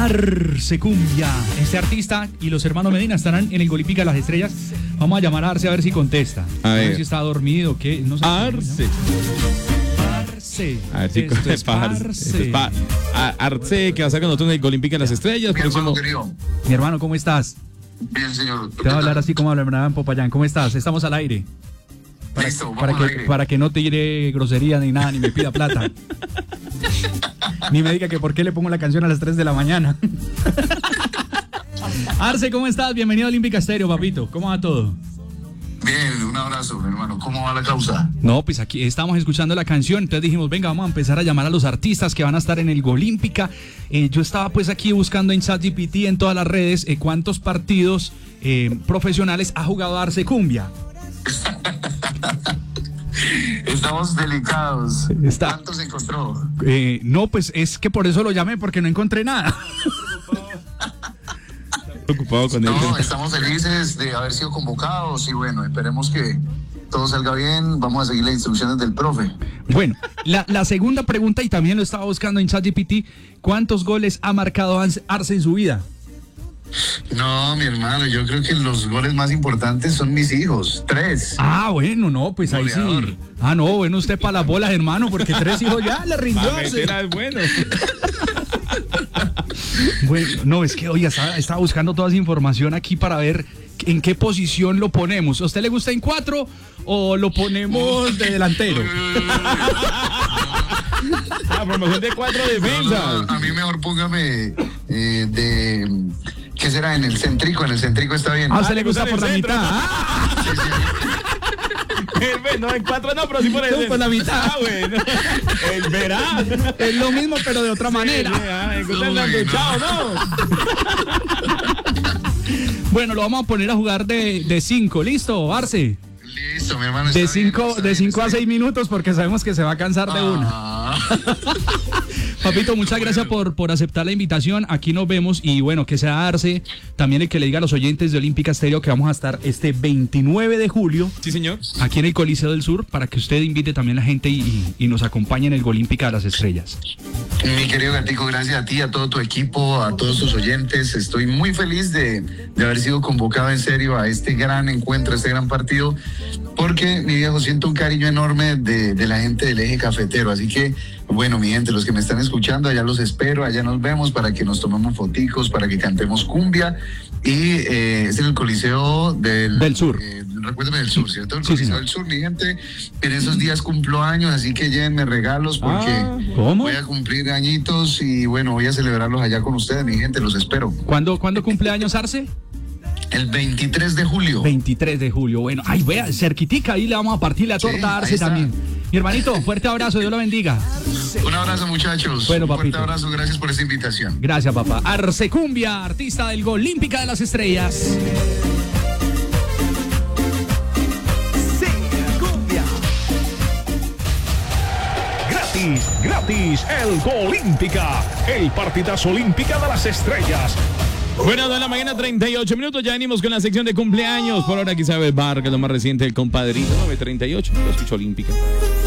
Arce Cumbia. Este artista y los hermanos Medina estarán en el Golímpica de las Estrellas. Vamos a llamar a Arce a ver si contesta. A ver si está dormido o qué. No sé. Arce. A ver si Arce, que va a estar con nosotros en el Golímpica de las Estrellas. Mi hermano, ¿cómo estás? Bien, señor. Te voy a hablar así como hablaban en Popayán. ¿Cómo estás? Estamos al aire. Listo, Para que no te tire grosería ni nada, ni me pida plata. Ni me diga que por qué le pongo la canción a las 3 de la mañana. Arce, ¿cómo estás? Bienvenido a Olímpica Estéreo, papito. ¿Cómo va todo? Bien, un abrazo, mi hermano. ¿Cómo va la causa? No, pues aquí estamos escuchando la canción, entonces dijimos, venga, vamos a empezar a llamar a los artistas que van a estar en el Golímpica. Yo estaba pues aquí buscando en ChatGPT, en todas las redes, cuántos partidos profesionales ha jugado Arce Cumbia. Estamos delicados. ¿Cuántos encontró? No, pues es que por eso lo llamé, porque no encontré nada. Preocupado con él. No, estamos felices de haber sido convocados y bueno, esperemos que todo salga bien. Vamos a seguir las instrucciones del profe. Bueno, la segunda pregunta, y también lo estaba buscando en ChatGPT, ¿cuántos goles ha marcado Arce en su vida? No, mi hermano, yo creo que los goles más importantes son mis hijos, 3. Ah, bueno, no, pues goleador. Ahí sí. Ah, no, bueno, usted para las bolas, hermano, porque 3 hijos ya le rindió. Bueno. Bueno, no, es que, oye, estaba buscando toda esa información aquí para ver en qué posición lo ponemos. ¿A usted le gusta en 4 o lo ponemos de delantero? La promoción de 4 defensas. No, a mí mejor póngame de... ¿Qué será? En el céntrico está bien. ¿A usted le gusta por la mitad? No, en 4 no, pero sí por el centro. Por la mitad. Ah, bueno. El verá. Es lo mismo, pero de otra manera. Bueno, lo vamos a poner a jugar de 5. ¿Listo, Arce? Listo, mi hermano. De 5 a 6 minutos, porque sabemos que se va a cansar de una. Papito, muchas gracias por aceptar la invitación. Aquí nos vemos y bueno, que sea Arce también el que le diga a los oyentes de Olímpica Estéreo que vamos a estar este 29 de julio. Sí, señor. Aquí en el Coliseo del Sur, para que usted invite también a la gente y nos acompañe en el Golímpica de las Estrellas. Mi querido Gatico, gracias a ti, a todo tu equipo, a todos tus oyentes. Estoy muy feliz de haber sido convocado en serio a este gran encuentro, a este gran partido, porque, mi viejo, siento un cariño enorme de la gente del eje cafetero. Así que, bueno, mi gente, los que me están escuchando, allá los espero, allá nos vemos para que nos tomemos foticos, para que cantemos cumbia. Y es en el Coliseo del Sur. Recuérdame del Sur, ¿cierto? El Coliseo del Sur, mi gente. En esos días cumplo años, así que llévenme regalos porque voy a cumplir añitos y bueno, voy a celebrarlos allá con ustedes, mi gente, los espero. ¿Cuándo cumple años Arce? El 23 de julio. 23 de julio, bueno. Ay, vea, cerquitica, ahí le vamos a partir la torta a Arce también. Mi hermanito, fuerte abrazo, Dios lo bendiga. Un abrazo, muchachos. Bueno, papito. Un fuerte abrazo, gracias por esta invitación. Gracias, papá. Arce Cumbia, artista del Golímpica de las Estrellas. Gratis, el Golímpica, el partidazo Olímpica de las Estrellas. Bueno, de la mañana, 38 minutos, ya venimos con la sección de cumpleaños. Por ahora, aquí sabe Vargas, lo más reciente, el compadrito, 9:38, lo escucho Olímpica.